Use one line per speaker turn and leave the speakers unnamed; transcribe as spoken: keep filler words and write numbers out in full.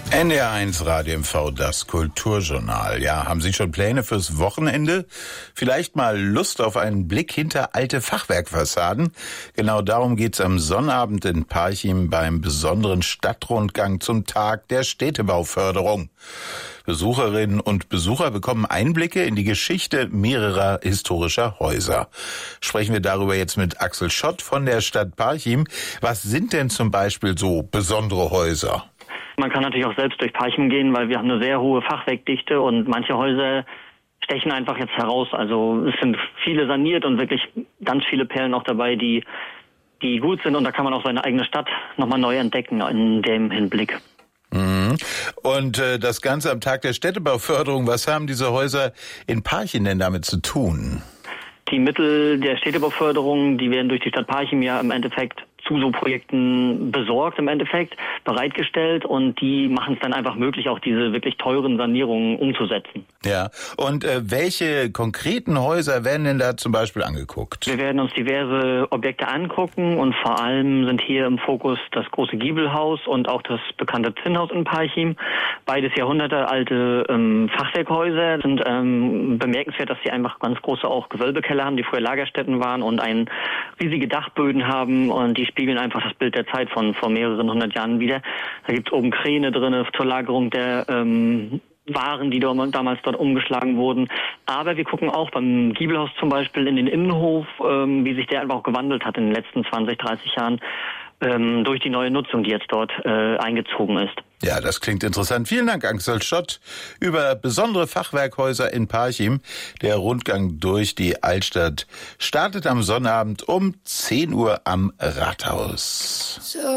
N D R eins Radio M V, das Kulturjournal. Ja, haben Sie schon Pläne fürs Wochenende? Vielleicht mal Lust auf einen Blick hinter alte Fachwerkfassaden? Genau darum geht's am Sonnabend in Parchim beim besonderen Stadtrundgang zum Tag der Städtebauförderung. Besucherinnen und Besucher bekommen Einblicke in die Geschichte mehrerer historischer Häuser. Sprechen wir darüber jetzt mit Axel Schott von der Stadt Parchim. Was sind denn zum Beispiel so besondere Häuser?
Man kann natürlich auch selbst durch Parchim gehen, weil wir haben eine sehr hohe Fachwerkdichte und manche Häuser stechen einfach jetzt heraus. Also es sind viele saniert und wirklich ganz viele Perlen auch dabei, die, die gut sind. Und da kann man auch seine eigene Stadt nochmal neu entdecken in dem Hinblick.
Mhm. Und äh, das Ganze am Tag der Städtebauförderung, was haben diese Häuser in Parchim denn damit zu tun?
Die Mittel der Städtebauförderung, die werden durch die Stadt Parchim ja im Endeffekt zu so Projekten besorgt, im Endeffekt bereitgestellt, und die machen es dann einfach möglich, auch diese wirklich teuren Sanierungen umzusetzen.
Ja, und äh, welche konkreten Häuser werden denn da zum Beispiel angeguckt?
Wir werden uns diverse Objekte angucken und vor allem sind hier im Fokus das große Giebelhaus und auch das bekannte Zinnhaus in Parchim. Beides jahrhundertealte ähm, Fachwerkhäuser, sind ähm, bemerkenswert, dass sie einfach ganz große auch Gewölbekeller haben, die früher Lagerstätten waren und ein riesige Dachböden haben, und die spiegeln einfach das Bild der Zeit von vor mehreren hundert Jahren wieder. Da gibt es oben Kräne drin zur Lagerung der ähm, Waren, die damals dort umgeschlagen wurden. Aber wir gucken auch beim Giebelhaus zum Beispiel in den Innenhof, ähm, wie sich der einfach auch gewandelt hat in den letzten zwanzig, dreißig Jahren ähm, durch die neue Nutzung, die jetzt dort äh, eingezogen ist.
Ja, das klingt interessant. Vielen Dank, Axel Schott, über besondere Fachwerkhäuser in Parchim. Der Rundgang durch die Altstadt startet am Sonnabend um zehn Uhr am Rathaus. So.